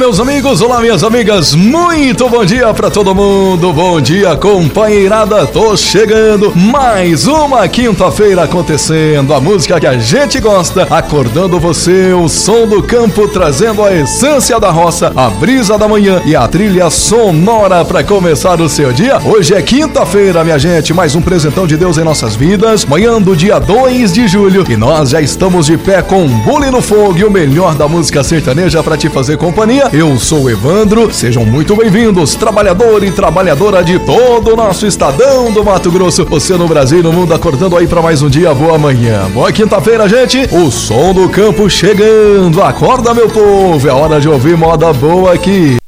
meus amigos, olá minhas amigas, muito bom dia pra todo mundo, bom dia companheirada, tô chegando, mais uma quinta-feira acontecendo, a música que a gente gosta, acordando você, o som do campo trazendo a essência da roça, a brisa da manhã e a trilha sonora pra começar o seu dia. Hoje é quinta-feira, minha gente, mais um presentão de Deus em nossas vidas, manhã do dia 2 de julho e nós já estamos de pé com Bule no Fogo e o melhor da música sertaneja pra te fazer companhia. Eu sou o Evandro, sejam muito bem-vindos, trabalhador e trabalhadora de todo o nosso estadão do Mato Grosso, você no Brasil e no mundo acordando aí pra mais um dia, boa manhã. Boa quinta-feira, gente, o som do campo chegando, acorda meu povo, é hora de ouvir moda boa aqui.